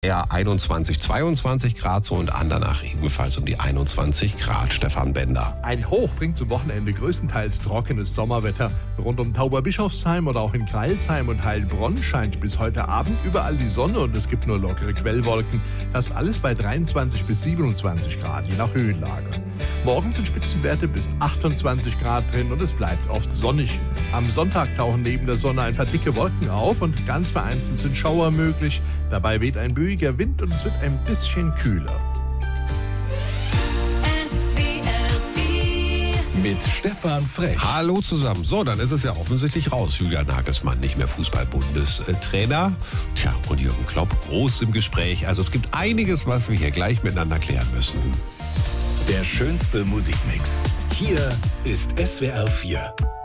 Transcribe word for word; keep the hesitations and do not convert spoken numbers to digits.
Ja, einundzwanzig, zweiundzwanzig Grad so und Andernach ebenfalls um die einundzwanzig Grad. Stefan Bender. Ein Hoch bringt zum Wochenende größtenteils trockenes Sommerwetter. Rund um Tauberbischofsheim oder auch in Greilsheim und Heilbronn scheint bis heute Abend überall die Sonne und es gibt nur lockere Quellwolken. Das alles bei dreiundzwanzig bis siebenundzwanzig Grad, je nach Höhenlage. Morgen sind Spitzenwerte bis achtundzwanzig Grad drin und es bleibt oft sonnig. Am Sonntag tauchen neben der Sonne ein paar dicke Wolken auf und ganz vereinzelt sind Schauer möglich. Dabei weht ein böiger Wind und es wird ein bisschen kühler. Mit Stefan Frech. Hallo zusammen. So, dann ist es ja offensichtlich raus. Julian Nagelsmann nicht mehr Fußball-Bundestrainer. Tja, und Jürgen Klopp groß im Gespräch. Also es gibt einiges, was wir hier gleich miteinander klären müssen. Der schönste Musikmix. Hier ist S W R vier.